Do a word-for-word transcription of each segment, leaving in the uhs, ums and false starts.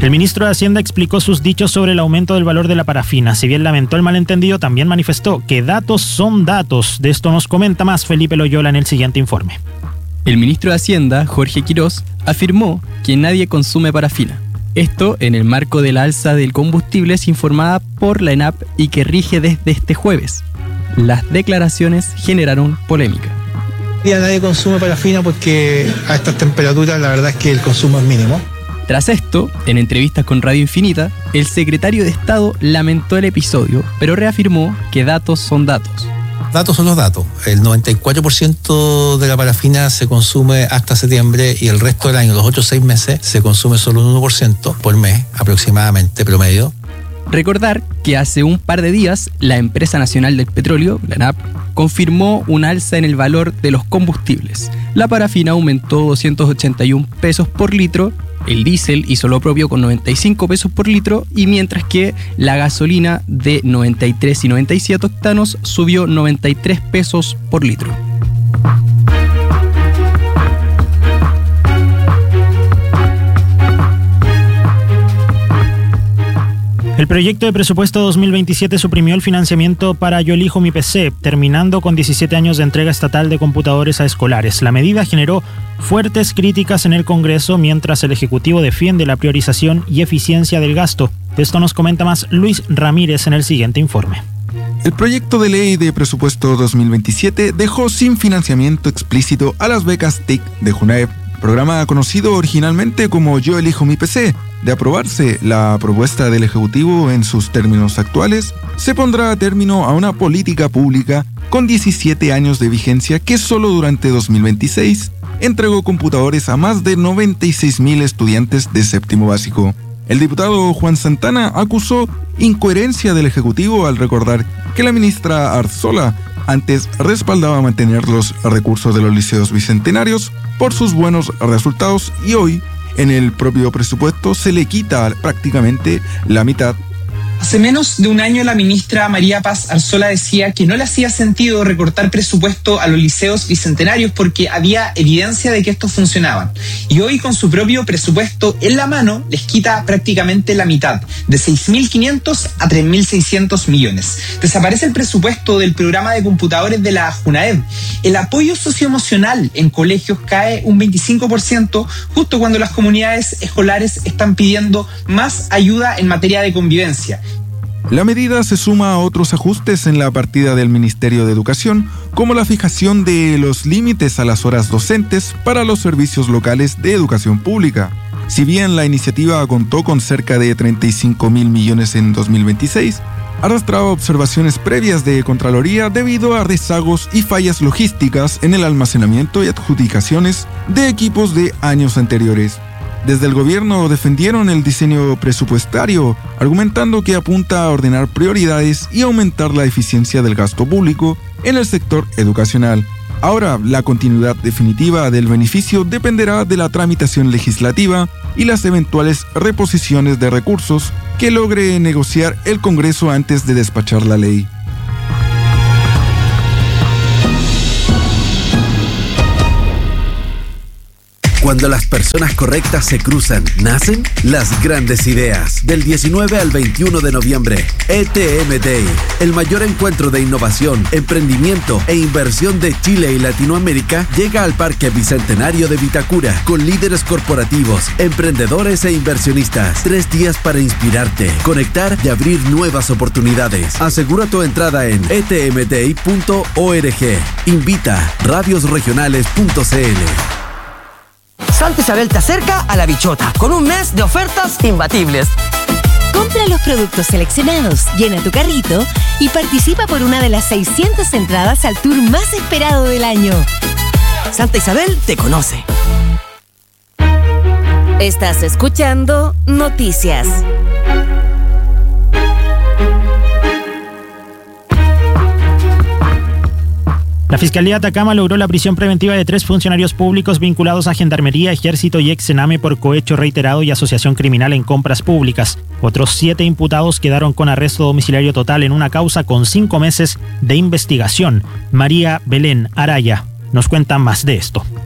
El ministro de Hacienda explicó sus dichos sobre el aumento del valor de la parafina. Si bien lamentó el malentendido, también manifestó que datos son datos. De esto nos comenta más Felipe Loyola en el siguiente informe. El ministro de Hacienda, Jorge Quirós, afirmó que nadie consume parafina. Esto en el marco de la alza del combustible informada por la ENAP y que rige desde este jueves. Las declaraciones generaron polémica. Ya nadie consume parafina porque a estas temperaturas la verdad es que el consumo es mínimo. Tras esto, en entrevistas con Radio Infinita, el secretario de Estado lamentó el episodio, pero reafirmó que datos son datos. Datos son los datos. El noventa y cuatro por ciento de la parafina se consume hasta septiembre y el resto del año, los otros seis meses, se consume solo un uno por ciento por mes, aproximadamente, promedio. Recordar que hace un par de días, la Empresa Nacional del Petróleo, la ENAP, confirmó un alza en el valor de los combustibles. La parafina aumentó doscientos ochenta y un pesos por litro, el diésel hizo lo propio con noventa y cinco pesos por litro, y mientras que la gasolina de noventa y tres y noventa y siete octanos subió noventa y tres pesos por litro. El proyecto de presupuesto dos mil veintisiete suprimió el financiamiento para Yo Elijo Mi P C, terminando con diecisiete años de entrega estatal de computadores a escolares. La medida generó fuertes críticas en el Congreso, mientras el Ejecutivo defiende la priorización y eficiencia del gasto. De esto nos comenta más Luis Ramírez en el siguiente informe. El proyecto de ley de presupuesto dos mil veintisiete dejó sin financiamiento explícito a las becas T I C de JUNAEP, programa conocido originalmente como Yo Elijo Mi P C. De aprobarse la propuesta del Ejecutivo en sus términos actuales, se pondrá término a una política pública con diecisiete años de vigencia que solo durante dos mil veintiséis entregó computadores a más de noventa y seis mil estudiantes de séptimo básico. El diputado Juan Santana acusó incoherencia del Ejecutivo al recordar que la ministra Arzola antes respaldaba mantener los recursos de los liceos bicentenarios por sus buenos resultados y hoy, en el propio presupuesto, se le quita prácticamente la mitad. Hace menos de un año la ministra María Paz Arzola decía que no le hacía sentido recortar presupuesto a los liceos bicentenarios porque había evidencia de que estos funcionaban. Y hoy, con su propio presupuesto en la mano, les quita prácticamente la mitad, de seis mil quinientos a tres mil seiscientos millones. Desaparece el presupuesto del programa de computadores de la JUNAEP. El apoyo socioemocional en colegios cae un veinticinco por ciento justo cuando las comunidades escolares están pidiendo más ayuda en materia de convivencia. La medida se suma a otros ajustes en la partida del Ministerio de Educación, como la fijación de los límites a las horas docentes para los servicios locales de educación pública. Si bien la iniciativa contó con cerca de treinta y cinco mil millones en dos mil veintiséis, arrastraba observaciones previas de Contraloría debido a rezagos y fallas logísticas en el almacenamiento y adjudicaciones de equipos de años anteriores. Desde el gobierno defendieron el diseño presupuestario, argumentando que apunta a ordenar prioridades y aumentar la eficiencia del gasto público en el sector educacional. Ahora, la continuidad definitiva del beneficio dependerá de la tramitación legislativa y las eventuales reposiciones de recursos que logre negociar el Congreso antes de despachar la ley. Cuando las personas correctas se cruzan, nacen las grandes ideas. Del diecinueve al veintiuno de noviembre, E T M Day, el mayor encuentro de innovación, emprendimiento e inversión de Chile y Latinoamérica, llega al Parque Bicentenario de Vitacura con líderes corporativos, emprendedores e inversionistas. Tres días para inspirarte, conectar y abrir nuevas oportunidades. Asegura tu entrada en e t m day punto org. Invita radios regionales punto c l. Santa Isabel te acerca a La Bichota con un mes de ofertas imbatibles. Compra los productos seleccionados, llena tu carrito y participa por una de las seiscientas entradas al tour más esperado del año. Santa Isabel te conoce. Estás escuchando Noticias. La Fiscalía de Atacama logró la prisión preventiva de tres funcionarios públicos vinculados a Gendarmería, Ejército y ex-Sename por cohecho reiterado y asociación criminal en compras públicas. Otros siete imputados quedaron con arresto domiciliario total en una causa con cinco meses de investigación. María Belén Araya nos cuenta más de esto.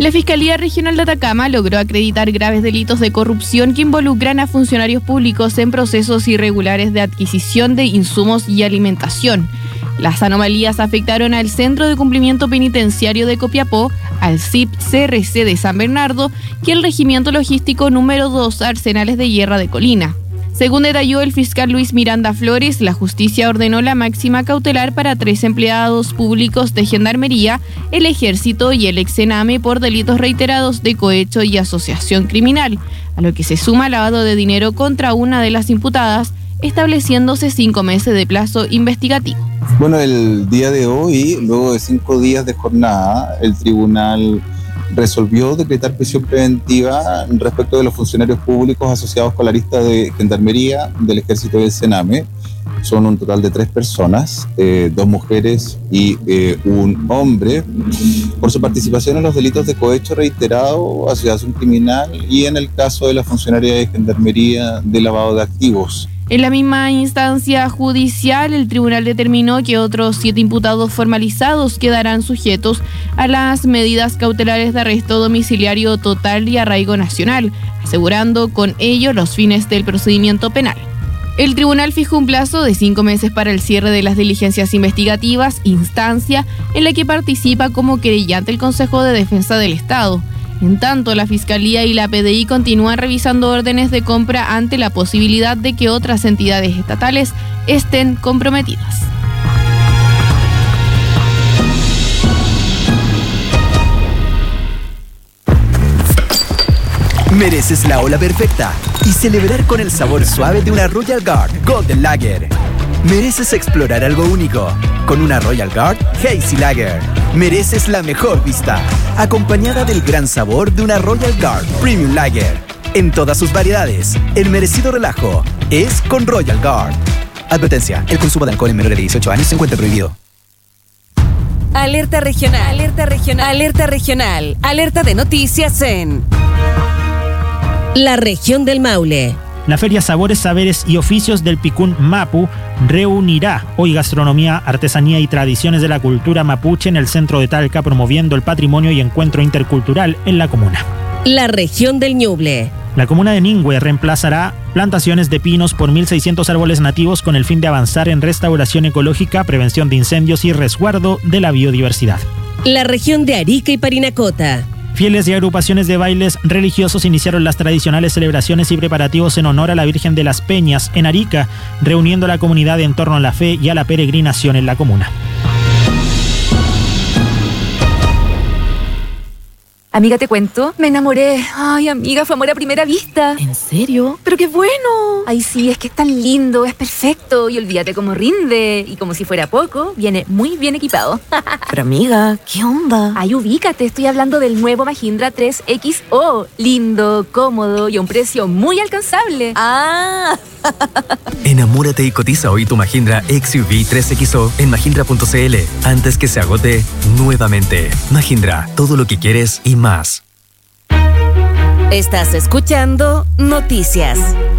La Fiscalía Regional de Atacama logró acreditar graves delitos de corrupción que involucran a funcionarios públicos en procesos irregulares de adquisición de insumos y alimentación. Las anomalías afectaron al Centro de Cumplimiento Penitenciario de Copiapó, al C I P C R C de San Bernardo y el Regimiento Logístico número dos Arsenales de Guerra de Colina. Según detalló el fiscal Luis Miranda Flores, la justicia ordenó la máxima cautelar para tres empleados públicos de Gendarmería, el Ejército y el Exename por delitos reiterados de cohecho y asociación criminal, a lo que se suma lavado de dinero contra una de las imputadas, estableciéndose cinco meses de plazo investigativo. Bueno, el día de hoy, luego de cinco días de jornada, el tribunal resolvió decretar prisión preventiva respecto de los funcionarios públicos asociados con la lista de Gendarmería, del Ejército y del Sename. Son un total de tres personas, eh, dos mujeres y eh, un hombre, por su participación en los delitos de cohecho reiterado, asociación criminal y en el caso de la funcionaria de Gendarmería de lavado de activos. En la misma instancia judicial, el tribunal determinó que otros siete imputados formalizados quedarán sujetos a las medidas cautelares de arresto domiciliario total y arraigo nacional, asegurando con ello los fines del procedimiento penal. El tribunal fijó un plazo de cinco meses para el cierre de las diligencias investigativas, instancia en la que participa como querellante el Consejo de Defensa del Estado. En tanto, la Fiscalía y la P D I continúan revisando órdenes de compra ante la posibilidad de que otras entidades estatales estén comprometidas. Mereces la ola perfecta y celebrar con el sabor suave de una Royal Guard Golden Lager. Mereces explorar algo único con una Royal Guard Hazy Lager. Mereces la mejor vista, acompañada del gran sabor de una Royal Guard Premium Lager. En todas sus variedades, el merecido relajo es con Royal Guard. Advertencia, el consumo de alcohol en menores de dieciocho años se encuentra prohibido. Alerta regional, alerta regional, alerta regional, alerta de noticias en la región del Maule. La Feria Sabores, Saberes y Oficios del Picún Mapu reunirá hoy gastronomía, artesanía y tradiciones de la cultura mapuche en el centro de Talca, promoviendo el patrimonio y encuentro intercultural en la comuna. La región del Ñuble. La comuna de Ningüe reemplazará plantaciones de pinos por mil seiscientos árboles nativos con el fin de avanzar en restauración ecológica, prevención de incendios y resguardo de la biodiversidad. La región de Arica y Parinacota. Fieles y agrupaciones de bailes religiosos iniciaron las tradicionales celebraciones y preparativos en honor a la Virgen de las Peñas en Arica, reuniendo a la comunidad en torno a la fe y a la peregrinación en la comuna. Amiga, te cuento, me enamoré. Ay, amiga, fue amor a primera vista. ¿En serio? ¡Pero qué bueno! Ay, sí, es que es tan lindo, es perfecto. Y olvídate cómo rinde. Y como si fuera poco, viene muy bien equipado. Pero amiga, ¿qué onda? Ay, ubícate, estoy hablando del nuevo Mahindra tres X O. Lindo, cómodo y a un precio muy alcanzable. ¡Ah! Enamórate y cotiza hoy tu Mahindra X U V tres X O en mahindra punto c l antes que se agote nuevamente. Mahindra, todo lo que quieres y más. Estás escuchando Noticias.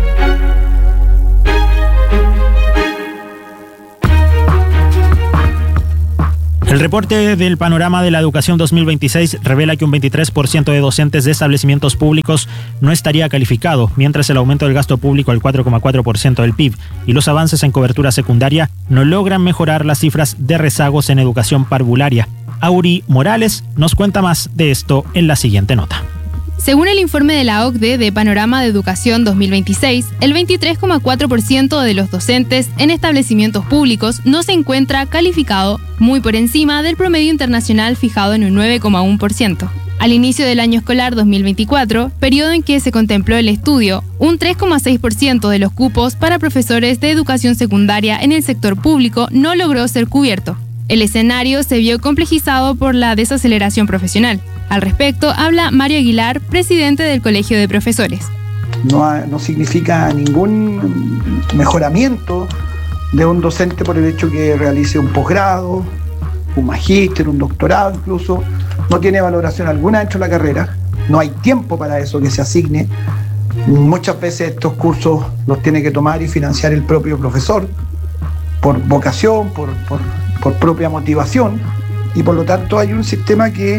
El reporte del Panorama de la Educación dos mil veintiséis revela que un veintitrés por ciento de docentes de establecimientos públicos no estaría calificado, mientras el aumento del gasto público al cuatro coma cuatro por ciento del P I B y los avances en cobertura secundaria no logran mejorar las cifras de rezagos en educación parvularia. Auri Morales nos cuenta más de esto en la siguiente nota. Según el informe de la O C D E de Panorama de Educación dos mil veintiséis, el veintitrés coma cuatro por ciento de los docentes en establecimientos públicos no se encuentra calificado, muy por encima del promedio internacional fijado en un nueve coma uno por ciento. Al inicio del año escolar dos mil veinticuatro, periodo en que se contempló el estudio, un tres coma seis por ciento de los cupos para profesores de educación secundaria en el sector público no logró ser cubierto. El escenario se vio complejizado por la desaceleración profesional. Al respecto, habla Mario Aguilar, presidente del Colegio de Profesores. No, no significa ningún mejoramiento de un docente por el hecho que realice un posgrado, un magíster, un doctorado incluso. No tiene valoración alguna dentro de la carrera. No hay tiempo para eso que se asigne. Muchas veces estos cursos los tiene que tomar y financiar el propio profesor por vocación, por, por, por propia motivación. Y por lo tanto hay un sistema que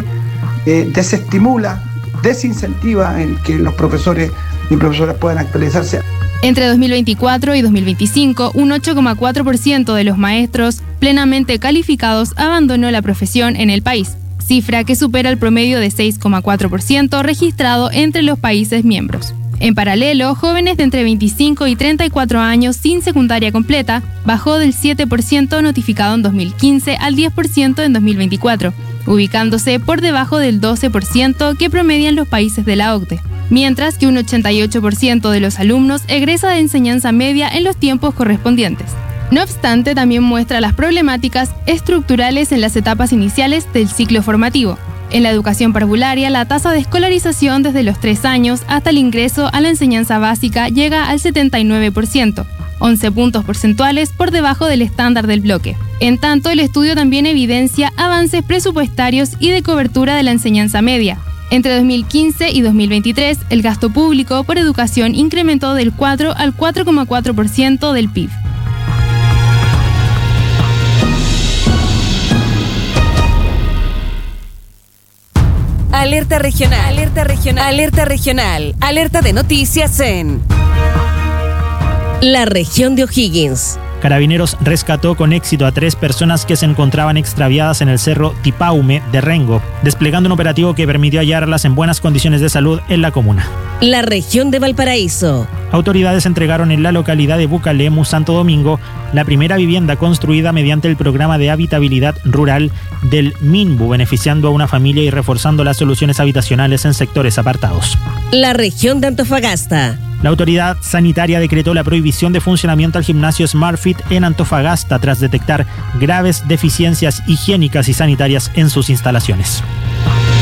eh, desestimula, desincentiva en que los profesores y profesoras puedan actualizarse. Entre dos mil veinticuatro y dos mil veinticinco, un ocho coma cuatro por ciento de los maestros plenamente calificados abandonó la profesión en el país, cifra que supera el promedio de seis coma cuatro por ciento registrado entre los países miembros. En paralelo, jóvenes de entre veinticinco y treinta y cuatro años sin secundaria completa bajó del siete por ciento notificado en dos mil quince al diez por ciento en dos mil veinticuatro, ubicándose por debajo del doce por ciento que promedian los países de la O C D E, mientras que un ochenta y ocho por ciento de los alumnos egresa de enseñanza media en los tiempos correspondientes. No obstante, también muestra las problemáticas estructurales en las etapas iniciales del ciclo formativo. En la educación parvularia, la tasa de escolarización desde los tres años hasta el ingreso a la enseñanza básica llega al setenta y nueve por ciento, once puntos porcentuales por debajo del estándar del bloque. En tanto, el estudio también evidencia avances presupuestarios y de cobertura de la enseñanza media. Entre dos mil quince y dos mil veintitrés, el gasto público por educación incrementó del cuatro al cuatro coma cuatro por ciento del P I B. Alerta regional, alerta regional, alerta regional, alerta de noticias en la región de O'Higgins. Carabineros rescató con éxito a tres personas que se encontraban extraviadas en el cerro Tipaume de Rengo, desplegando un operativo que permitió hallarlas en buenas condiciones de salud en la comuna. La región de Valparaíso. Autoridades entregaron en la localidad de Bucalemu, Santo Domingo, la primera vivienda construida mediante el programa de habitabilidad rural del MINBU, beneficiando a una familia y reforzando las soluciones habitacionales en sectores apartados. La región de Antofagasta. La autoridad sanitaria decretó la prohibición de funcionamiento al gimnasio SmartFit en Antofagasta tras detectar graves deficiencias higiénicas y sanitarias en sus instalaciones.